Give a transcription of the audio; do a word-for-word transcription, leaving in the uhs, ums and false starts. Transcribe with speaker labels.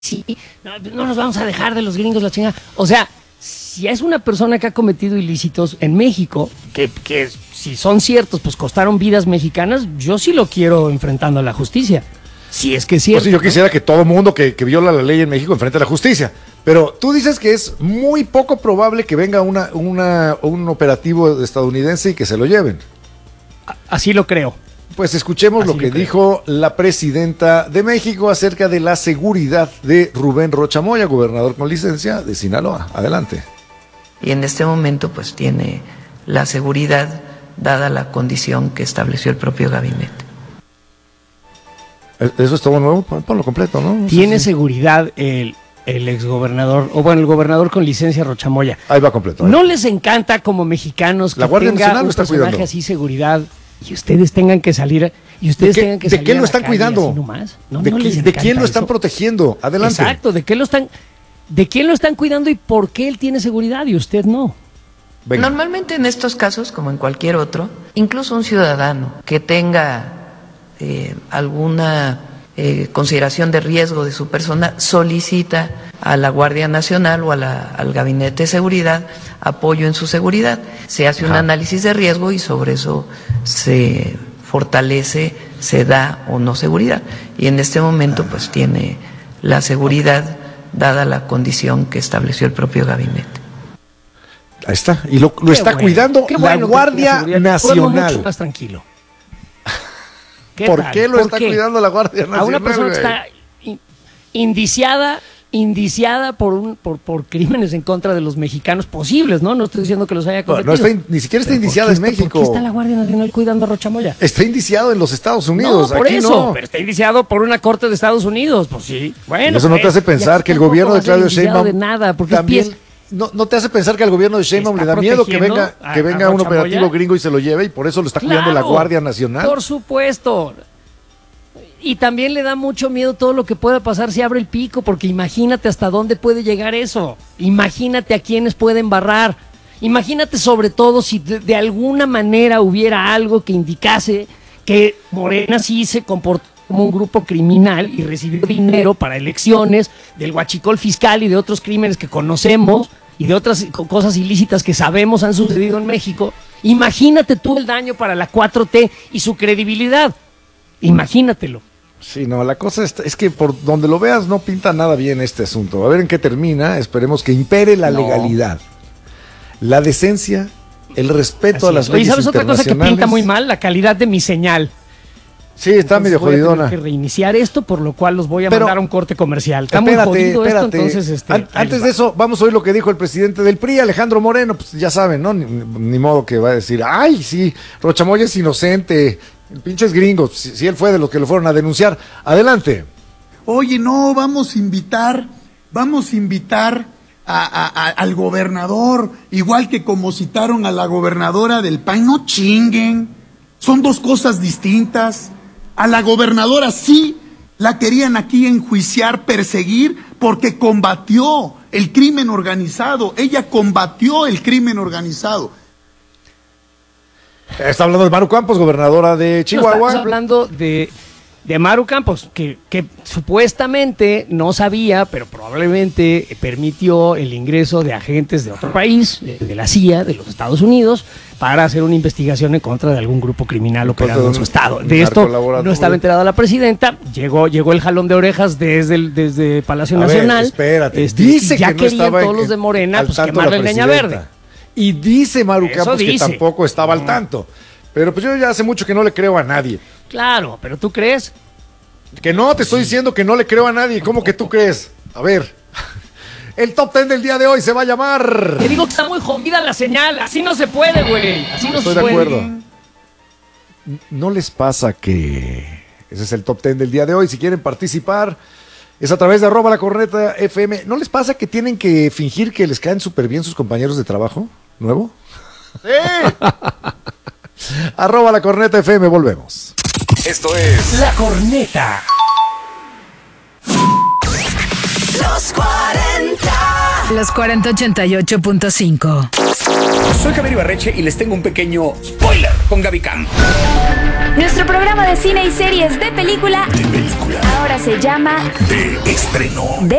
Speaker 1: sí, no, no nos vamos a dejar de los gringos, la chingada. O sea, si es una persona que ha cometido ilícitos en México, que, que si son ciertos, pues costaron vidas mexicanas, yo sí lo quiero enfrentando a la justicia. Si es que es cierto.
Speaker 2: Pues sí, yo quisiera, ¿no?, que todo mundo que, que viola la ley en México enfrente a la justicia. Pero tú dices que es muy poco probable que venga una, una, un operativo estadounidense y que se lo lleven.
Speaker 1: Así lo creo.
Speaker 2: Pues escuchemos
Speaker 1: Así
Speaker 2: lo que
Speaker 1: lo creo.
Speaker 2: dijo la presidenta de México acerca de la seguridad de Rubén Rocha Moya, gobernador con licencia de Sinaloa. Adelante.
Speaker 3: Y en este momento pues tiene la seguridad dada la condición que estableció el propio gabinete.
Speaker 2: Eso es todo nuevo, ponlo completo, ¿no? No
Speaker 1: Tiene
Speaker 2: sé si...
Speaker 1: seguridad el, el exgobernador, o bueno, el gobernador con licencia Rocha Moya.
Speaker 2: Ahí va completo. Ahí.
Speaker 1: ¿No les encanta como mexicanos que
Speaker 2: la Guardia
Speaker 1: tenga
Speaker 2: Nacional
Speaker 1: un
Speaker 2: lo está
Speaker 1: personaje
Speaker 2: cuidando.
Speaker 1: así seguridad y ustedes tengan que salir y ustedes
Speaker 2: ¿De qué,
Speaker 1: tengan que
Speaker 2: ¿de
Speaker 1: salir
Speaker 2: qué
Speaker 1: a
Speaker 2: lo
Speaker 1: la
Speaker 2: están
Speaker 1: calle
Speaker 2: cuidando?
Speaker 1: así nomás? ¿No?
Speaker 2: ¿De,
Speaker 1: ¿No
Speaker 2: qui-
Speaker 1: les
Speaker 2: ¿De
Speaker 1: encanta
Speaker 2: quién lo están
Speaker 1: eso?
Speaker 2: protegiendo? Adelante.
Speaker 1: Exacto, ¿de qué lo están de quién lo están cuidando y por qué él tiene seguridad y usted no?
Speaker 2: Venga.
Speaker 3: Normalmente en estos casos, como en cualquier otro, incluso un ciudadano que tenga eh, alguna eh, consideración de riesgo de su persona solicita a la Guardia Nacional o a la, al Gabinete de Seguridad apoyo en su seguridad. Se hace un
Speaker 2: Ajá.
Speaker 3: análisis de riesgo y sobre eso se fortalece, se da o no seguridad. Y en este momento pues tiene la seguridad dada la condición que estableció el propio gabinete.
Speaker 2: Ahí está. Y lo, lo
Speaker 1: Qué
Speaker 2: está
Speaker 1: bueno,
Speaker 2: cuidando
Speaker 1: qué
Speaker 2: la
Speaker 1: bueno que
Speaker 2: Guardia
Speaker 1: tiene seguridad. Duermo
Speaker 2: Nacional.
Speaker 1: mucho más tranquilo.
Speaker 2: ¿Por
Speaker 1: tal?
Speaker 2: qué lo
Speaker 1: ¿Por
Speaker 2: está
Speaker 1: qué?
Speaker 2: cuidando la Guardia Nacional?
Speaker 1: A una persona que
Speaker 2: güey?
Speaker 1: está in- indiciada, indiciada por un por, por crímenes en contra de los mexicanos posibles, ¿no? No estoy diciendo que los haya
Speaker 2: No,
Speaker 1: cometido.
Speaker 2: no está in- ni siquiera está
Speaker 1: Pero ¿por
Speaker 2: indiciada
Speaker 1: qué
Speaker 2: en
Speaker 1: está-
Speaker 2: México.
Speaker 1: ¿Por qué está la Guardia Nacional cuidando a Rocha Moya?
Speaker 2: Está indiciado en los Estados Unidos.
Speaker 1: No, por
Speaker 2: Aquí
Speaker 1: eso,
Speaker 2: no.
Speaker 1: pero está indiciado por una corte de Estados Unidos, pues sí. Bueno,
Speaker 2: Y eso no te
Speaker 1: pues,
Speaker 2: hace pensar
Speaker 1: y aquí
Speaker 2: que el
Speaker 1: tampoco
Speaker 2: gobierno
Speaker 1: va
Speaker 2: de
Speaker 1: a ser
Speaker 2: Claudio
Speaker 1: indiciado
Speaker 2: Sheinbaum
Speaker 1: de nada, porque
Speaker 2: también
Speaker 1: es pies-
Speaker 2: no, no te hace pensar que al gobierno de Sheinbaum le
Speaker 1: ¿Está
Speaker 2: da miedo que
Speaker 1: protegiendo
Speaker 2: venga
Speaker 1: a-
Speaker 2: que
Speaker 1: a
Speaker 2: venga un
Speaker 1: Rocha
Speaker 2: operativo
Speaker 1: Moya?
Speaker 2: gringo y se lo lleve y por eso lo está cuidando la
Speaker 1: Claro,
Speaker 2: Guardia Nacional.
Speaker 1: Por supuesto. Y también le da mucho miedo todo lo que pueda pasar si abre el pico, porque imagínate hasta dónde puede llegar eso. Imagínate a quiénes pueden barrar. Imagínate sobre todo si de, de alguna manera hubiera algo que indicase que Morena sí se comportó como un grupo criminal y recibió dinero para elecciones del huachicol fiscal y de otros crímenes que conocemos y de otras co- cosas ilícitas que sabemos han sucedido en México. Imagínate tú el daño para la cuatro T y su credibilidad. Imagínatelo.
Speaker 2: Sí, no, la cosa es, es que por donde lo veas no pinta nada bien este asunto. A ver en qué termina. Esperemos que impere la
Speaker 1: No.
Speaker 2: legalidad, la decencia, el respeto a
Speaker 1: Así
Speaker 2: las
Speaker 1: es. Oye,
Speaker 2: leyes
Speaker 1: ¿sabes otra cosa que
Speaker 2: internacionales?
Speaker 1: pinta muy mal? La calidad de mi señal.
Speaker 2: Sí, está
Speaker 1: Entonces
Speaker 2: medio
Speaker 1: voy a tener
Speaker 2: jodidona.
Speaker 1: que reiniciar esto, por lo cual los voy a
Speaker 2: Pero-
Speaker 1: mandar a un corte comercial. Está
Speaker 2: Espérate,
Speaker 1: muy jodido
Speaker 2: espérate.
Speaker 1: esto, entonces... Este,
Speaker 2: An-
Speaker 1: ahí
Speaker 2: antes
Speaker 1: les
Speaker 2: de
Speaker 1: va.
Speaker 2: eso, vamos a oír lo que dijo el presidente del P R I, Alejandro Moreno. Pues ya saben, ¿no? Ni, ni modo que va a decir, ay, sí, Rocha Moya es inocente, el pinche es gringo, si, si él fue de los que lo fueron a denunciar. Adelante.
Speaker 4: Oye, no, vamos a invitar, vamos a invitar a, a- a- al gobernador, igual que como citaron a la gobernadora del P A N, no chinguen, son dos cosas distintas. A la gobernadora sí la querían aquí enjuiciar, perseguir, porque combatió el crimen organizado, ella combatió el crimen organizado.
Speaker 2: Está hablando de Maru Campos, gobernadora de
Speaker 1: No,
Speaker 2: Chihuahua.
Speaker 1: estamos hablando de, de Maru Campos, que, que supuestamente no sabía, pero probablemente permitió el ingreso de agentes de otro país, de, de la C I A, de los Estados Unidos, para hacer una investigación en contra de algún grupo criminal operando en su estado. De esto no estaba enterada la presidenta, llegó, llegó el jalón de orejas desde, el, desde Palacio
Speaker 2: A ver,
Speaker 1: Nacional.
Speaker 2: espérate,
Speaker 1: Este,
Speaker 2: dice
Speaker 1: y ya
Speaker 2: que no
Speaker 1: querían
Speaker 2: estaba
Speaker 1: todos
Speaker 2: en-
Speaker 1: los de Morena
Speaker 2: al
Speaker 1: pues
Speaker 2: tanto
Speaker 1: quemarle el
Speaker 2: la
Speaker 1: leña
Speaker 2: presidenta.
Speaker 1: verde.
Speaker 2: Y dice Maru
Speaker 1: Eso
Speaker 2: Campos que
Speaker 1: dice.
Speaker 2: tampoco estaba al tanto. Pero pues yo ya hace mucho que no le creo a nadie.
Speaker 1: Claro, pero ¿tú crees?
Speaker 2: Que no, te estoy diciendo que no le creo a nadie. ¿Cómo que tú crees? A ver. El top ten del día de hoy se va a llamar...
Speaker 1: Te digo que está muy jodida la señal, así no se puede, güey. Así no
Speaker 2: Estoy
Speaker 1: se
Speaker 2: de
Speaker 1: puede.
Speaker 2: acuerdo. ¿No les pasa que ese es el top ten del día de hoy? Si quieren participar, es a través de arroba la corneta F M. ¿No les pasa que tienen que fingir que les caen súper bien sus compañeros de trabajo? ¿Nuevo? ¡Sí! Arroba la corneta F M, volvemos.
Speaker 5: Esto es
Speaker 1: La corneta.
Speaker 6: Los cuarenta.
Speaker 7: Los cuarenta ochenta y ocho punto cinco.
Speaker 5: Soy Javier Ibarreche y les tengo un pequeño spoiler con Gaby Cam. Nuestro programa de cine y series de película,
Speaker 8: De película.
Speaker 5: ahora se llama
Speaker 8: De estreno.
Speaker 5: De